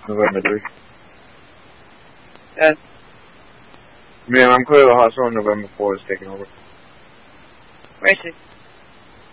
November 3. Yes. Man, I'm clear the hustle and November 4 is taking over. Racing.